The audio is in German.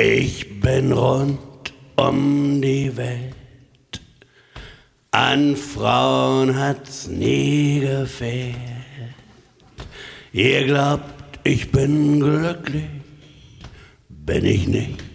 Ich bin rund um die Welt. An Frauen hat's nie gefehlt. Ihr glaubt, ich bin glücklich, bin ich nicht.